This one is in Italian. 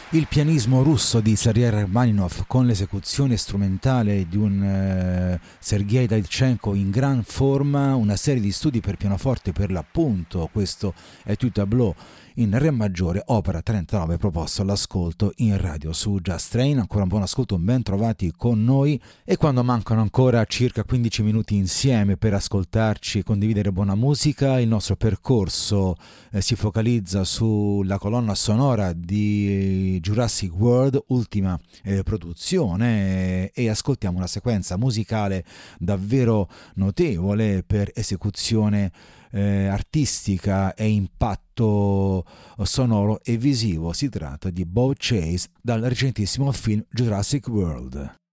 Il pianismo russo di Sergei Rachmaninov con l'esecuzione strumentale di un Sergei Daitchenko in gran forma, una serie di studi per pianoforte per l'appunto, questo è Etude Tableau in Re maggiore, opera 39 proposto all'ascolto in radio su Just Train. Ancora un buon ascolto, ben trovati con noi, e quando mancano ancora circa 15 minuti insieme per ascoltarci e condividere buona musica, il nostro percorso si focalizza sulla colonna sonora di Jurassic World, ultima produzione, e ascoltiamo una sequenza musicale davvero notevole per esecuzione artistica e impatto sonoro e visivo. Si tratta di Bob Chase dal recentissimo film Jurassic World.